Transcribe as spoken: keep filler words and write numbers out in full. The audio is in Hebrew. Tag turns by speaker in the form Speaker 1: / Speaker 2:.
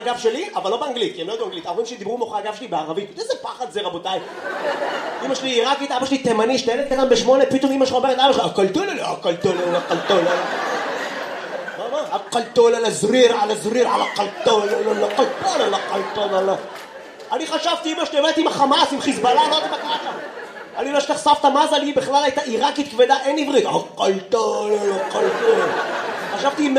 Speaker 1: הגב שלי, אבל לא באנגלית, כי הם לא יודעים אנגלית. ההורים שלי דיברו מוח הגב שלי בערבית. איזה פחד זה, רבותיי. אמא שלי עיראקית, אבא שלי תימני, שתלד קטן בשמונה, פתאום אמא שלך אומרת, אבא שלך, הקלטולה, הקלטולה, הקלטולה. מה, מה? הקלטולה, לזריר, על הזריר, על הקלטולה, הקלטולה, הקלטולה. אני חשבתי, אמא שלי, באמת עם החמאס, עם חיזבאללה, לא יודעת מה קרה שם. אני לא אשכח סבתא מזל, היא בכלל הייתה עיראקית כבדה, אין עברית. הקלטולה, הקלטולה. חשבתי עם